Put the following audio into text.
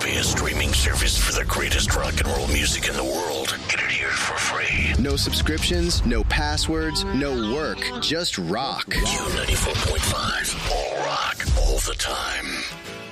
via streaming service for the greatest rock and roll music in the world. Get it here for free. No subscriptions, no passwords, no work, just rock. Q94.5. All rock, all the time.